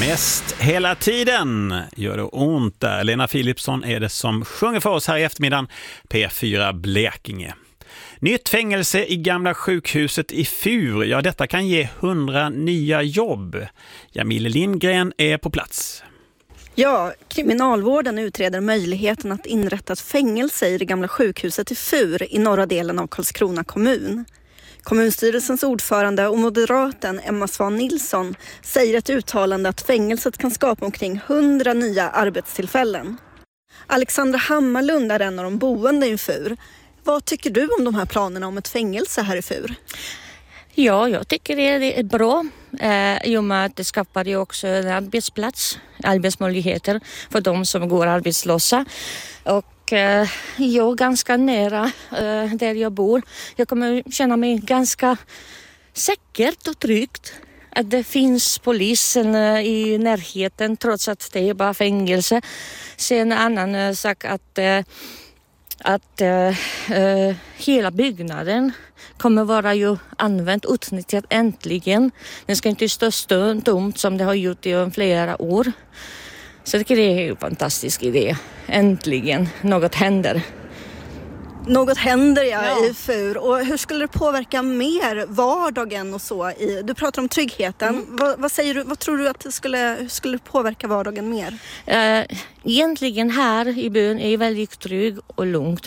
Mest hela tiden gör det ont där. Lena Philipsson är det som sjunger för oss här i eftermiddagen. P4 Blekinge. Nytt fängelse i gamla sjukhuset i Fur. Ja, detta kan ge 100 nya jobb. Jamile Lindgren är på plats. Ja, kriminalvården utreder möjligheten att inrätta ett fängelse i det gamla sjukhuset i Fur i norra delen av Karlskrona kommun. Kommunstyrelsens ordförande och moderaten Emma Svan Nilsson säger ett uttalande att fängelset kan skapa omkring 100 nya arbetstillfällen. Alexandra Hammarlund är en av de boende i Fur. Vad tycker du om de här planerna om ett fängelse här i Fur? Ja, jag tycker det är bra. I och med att det skapar ju också en arbetsmöjligheter för de som går arbetslösa. Och jag är ganska nära där jag bor. Jag kommer känna mig ganska säkert och tryggt att det finns polisen i närheten trots att det är bara fängelse. Sen en annan sak att hela byggnaden kommer vara ju använt, utnyttjat äntligen. Den ska inte stå tomt som det har gjort i flera år. Så jag tycker det är en fantastisk idé. Äntligen, något händer. Något händer i Fur. Och hur skulle det påverka mer vardagen och så? Du pratar om tryggheten. Vad säger du? Vad tror du att det skulle påverka vardagen mer? Egentligen här i byn är jag väldigt trygg och lugnt.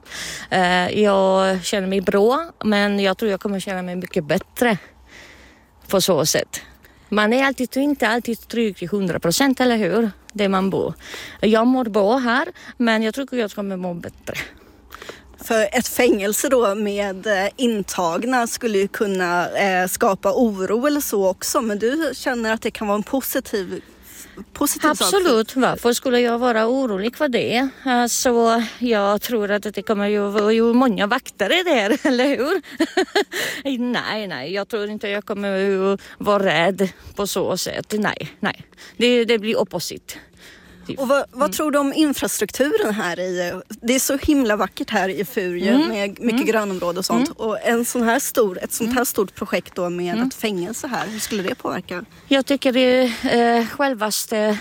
Jag känner mig bra, men jag tror jag kommer känna mig mycket bättre på så sätt. Man är inte alltid trygg till 100%, eller hur? Det man bor. Jag mår bra här, men jag tror att jag kommer må bättre. För ett fängelse då med intagna skulle ju kunna skapa oro eller så också. Men du känner att det kan vara en positiv Absolut, sak? varför skulle jag vara orolig för det? Så jag tror att det kommer ju vara många vakter där, eller hur? Nej, jag tror inte jag kommer vara rädd på så sätt. Nej. Det blir opposite. Och vad tror du om infrastrukturen här i? Det är så himla vackert här i Fur med mycket grönområde och sånt. Och ett sånt här stort projekt då med ett fängelse här, hur skulle det påverka? Jag tycker det är självaste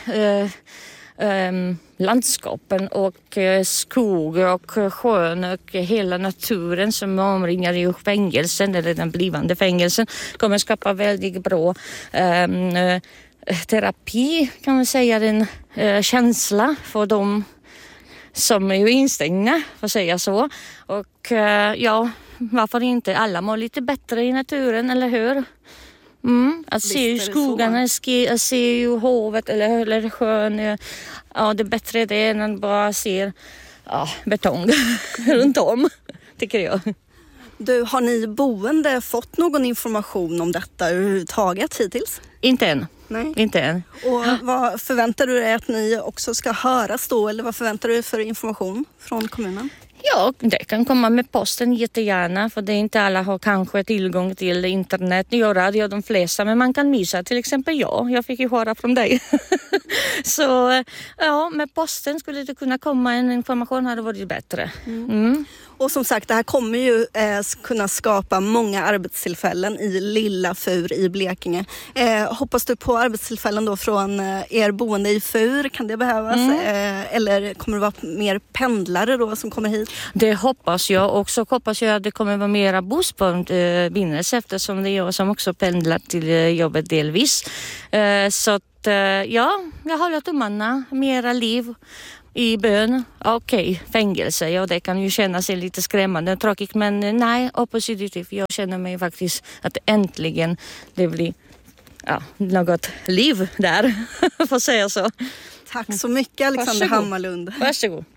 landskapen och skog och sjön och hela naturen som omringar i fängelsen eller den blivande fängelsen kommer skapa väldigt bra terapi, kan man säga, en känsla för dem som är ju instängda, för att säga så. Och varför inte? Alla mår lite bättre i naturen, eller hur? Att se ju skogarna, att se ju havet eller sjön. Ja, det är bättre det än att bara se betong runt om, tycker jag. Du, har ni boende fått någon information om detta överhuvudtaget hittills? Inte än. Nej. Inte än. Och vad förväntar du dig att ni också ska höras då? Eller vad förväntar du dig för information från kommunen? Ja, det kan komma med posten jättegärna, för det är inte alla har kanske tillgång till internet. Det gör de flesta, men man kan missa, till exempel jag fick ju höra från dig. Så med posten skulle det kunna komma en information, hade varit bättre. Och som sagt, det här kommer ju kunna skapa många arbetstillfällen i lilla Fur i Blekinge. Hoppas du på arbetstillfällen då från er boende i Fur? Kan det behövas? Eller kommer det vara mer pendlare då som kommer hit? Det hoppas jag. Och så hoppas jag att det kommer vara mera bussförbindelse, eftersom det är jag som också pendlar till jobbet delvis. Så att jag håller tummarna. Mera liv i bön. Okej, fängelse. Ja, det kan ju kännas lite skrämmande och tråkigt, men nej, positivt. Jag känner mig faktiskt att äntligen det blir något liv där, får säga så. Tack så mycket, Alexandra Hammarlund. Varsågod.